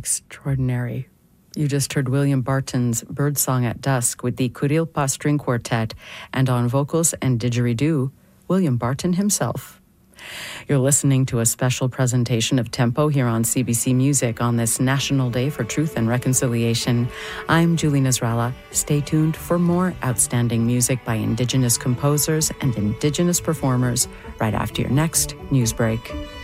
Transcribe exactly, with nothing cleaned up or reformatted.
Extraordinary. You just heard William Barton's Birdsong at Dusk with the Kurilpa String Quartet, and on vocals and didgeridoo, William Barton himself. You're listening to a special presentation of Tempo here on C B C Music on this National Day for Truth and Reconciliation. I'm Julie Nasrallah. Stay tuned for more outstanding music by Indigenous composers and Indigenous performers right after your next news break.